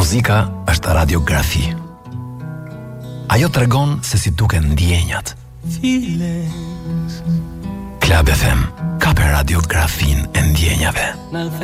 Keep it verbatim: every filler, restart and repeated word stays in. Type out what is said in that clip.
Muzika është radiografi. Ajo tregon se si duken ndjenjat. Club F M ka për radiografin e ndjenjave.